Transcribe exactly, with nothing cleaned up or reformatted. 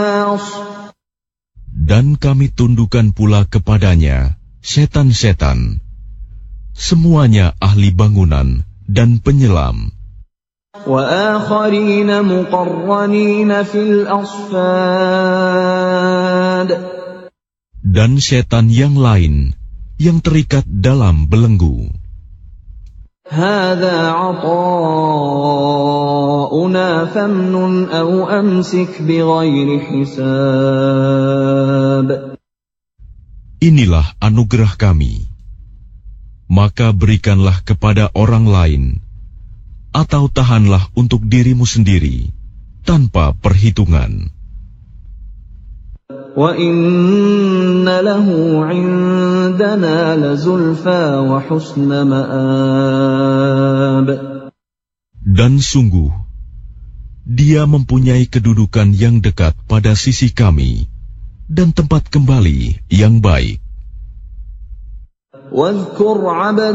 Dan kami tundukkan pula kepadanya setan-setan, semuanya ahli bangunan dan penyelam. وَآخَرِينَ مُقَرَّنِينَ فِي الْأَصْفَادِ. Dan setan yang lain yang terikat dalam belenggu. هَذَا عَطَاؤُنَا فَامْنُنْ أَوْ أَمْسِكْ بِغَيْرِ حِسَابٍ. Inilah anugerah kami, maka berikanlah kepada orang lain, atau tahanlah untuk dirimu sendiri, tanpa perhitungan. وَإِنَّ لَهُ عِندَنَا لَزُلْفَىٰ وَحُسْنَ مَآبٍ. Dan sungguh, dia mempunyai kedudukan yang dekat pada sisi kami, dan tempat kembali yang baik. وَاذْكُرْ عَبْدَنَا